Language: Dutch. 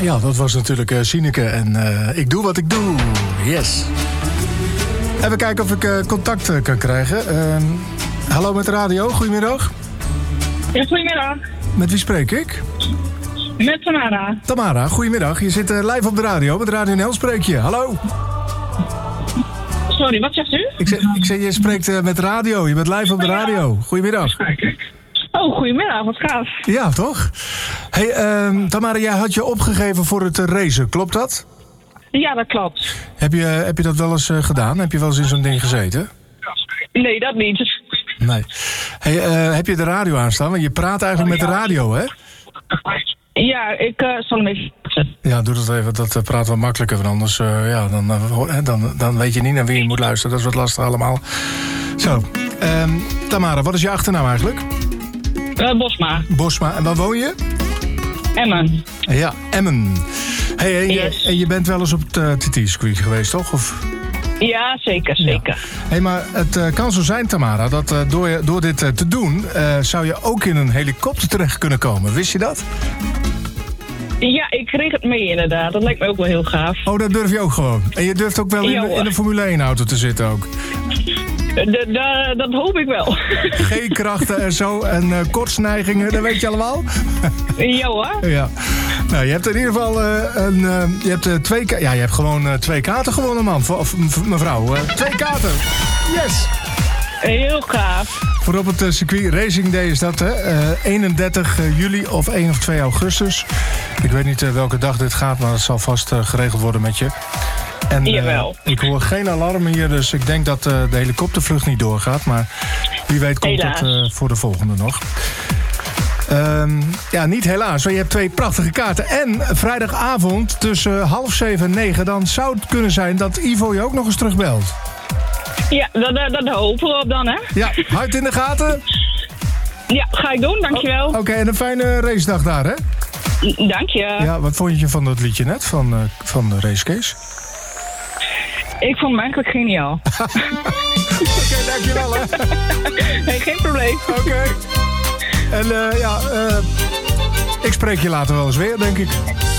Ja, dat was natuurlijk Sineke en ik doe wat ik doe. Yes. Even kijken of ik contact kan krijgen. Hallo met de radio, goedemiddag. Ja, goedemiddag. Met wie spreek ik? Met Tamara. Tamara, goedemiddag. Je zit live op de radio. Met Radio NL spreek je. Hallo. Sorry, wat zegt u? Ik zeg, je spreekt met radio. Je bent live op de radio. Goedemiddag. Oh, goedemiddag. Wat gaaf. Ja, toch? Hey, Tamara, jij had je opgegeven voor het racen. Klopt dat? Ja, dat klopt. Heb je dat wel eens gedaan? Heb je wel eens in zo'n ding gezeten? Nee, dat niet. Nee. Hey, heb je de radio aanstaan? Want je praat eigenlijk met de radio, hè? Ja, ik zal hem even zetten. Ja, doe dat even. Dat praat wel makkelijker. Want anders dan weet je niet naar wie je moet luisteren. Dat is wat lastig allemaal. Zo. Tamara, wat is je achternaam eigenlijk? Bosma. Bosma. En waar woon je? Emmen. Ja, Emmen. Hey, Yes. en je bent wel eens op het TT-circuit geweest, toch? Of... Ja, zeker, zeker. Ja. Hey, maar het kan zo zijn, Tamara, dat door dit te doen... zou je ook in een helikopter terecht kunnen komen. Wist je dat? Ja, ik kreeg het mee inderdaad. Dat lijkt me ook wel heel gaaf. Oh, dat durf je ook gewoon. En je durft ook wel in de Formule 1-auto te zitten ook. Dat hoop ik wel. G-krachten en zo en kortsneigingen, dat weet je allemaal? Ja hoor. Ja. Nou, je hebt in ieder geval je hebt gewoon 2 kaarten gewonnen, man. Of mevrouw. 2 kaarten. Yes! Heel gaaf. Voor op het circuit Racing Day is dat, hè? 31 juli of 1 of 2 augustus. Ik weet niet welke dag dit gaat, maar het zal vast geregeld worden met je. En ik hoor geen alarm hier, dus ik denk dat de helikoptervlucht niet doorgaat. Maar wie weet komt het voor de volgende nog. Ja, niet helaas, want je hebt 2 prachtige kaarten. En vrijdagavond tussen 6:30 en 9... dan zou het kunnen zijn dat Ivo je ook nog eens terugbelt. Ja, dat hopen we op dan, hè? Ja, hard in de gaten. Ja, ga ik doen, dankjewel. Oké, en een fijne racedag daar, hè? Dank je. Ja, wat vond je van dat liedje net, van de Racecase? Ik vond hem eigenlijk geniaal. Oké, dankjewel, hè? Nee, geen probleem. Oké. En ik spreek je later wel eens weer, denk ik.